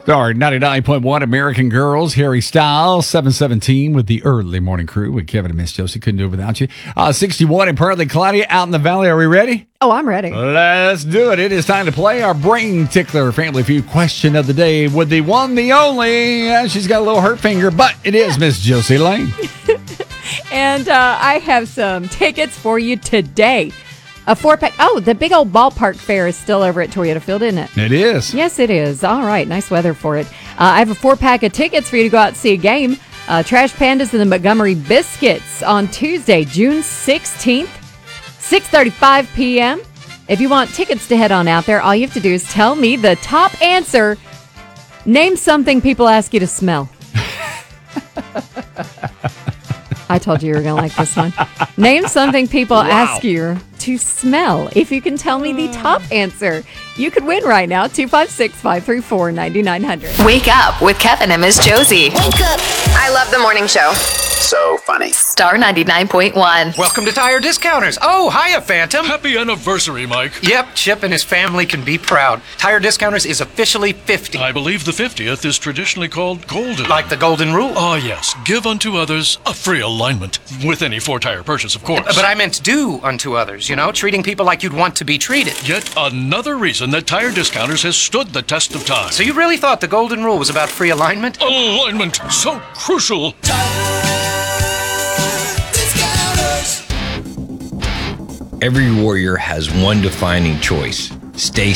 Our 99.1 American Girls, Harry Styles, 717 with the early morning crew with Kevin and Miss Josie. Couldn't do it without you. 61 and partly cloudy out in the valley. Are we ready? Oh, I'm ready. Let's do it. It is time to play our Brain Tickler Family Feud question of the day with the one, the only. She's got a little hurt finger, but it is Miss Josie Lane. And I have some tickets for you today. A 4-pack. Oh, the big old ballpark fair is still over at Toyota Field, isn't it? It is. Yes, it is. All right. Nice weather for it. I have a 4-pack of tickets for you to go out and see a game. Trash Pandas and the Montgomery Biscuits on Tuesday, June 16th, 6:35 p.m. If you want tickets to head on out there, all you have to do is tell me the top answer. Name something people ask you to smell. I told you were going to like this one. Name something people ask you to smell. If you can tell me the top answer, you could win right now. 256-534-9900. Wake up with Kevin and Miss Josie. Wake up. I love the morning show. So funny. Star 99.1. Welcome to Tire Discounters. Oh, hiya, Phantom. Happy anniversary, Mike. Yep, Chip and his family can be proud. Tire Discounters is officially 50. I believe the 50th is traditionally called golden. Like the golden rule. Ah, yes. Give unto others a free alignment. With any 4-tire purchase, of course. But I meant do unto others, treating people like you'd want to be treated. Yet another reason that Tire Discounters has stood the test of time. So you really thought the golden rule was about free alignment? Alignment, so crucial. Every warrior has one defining choice: stay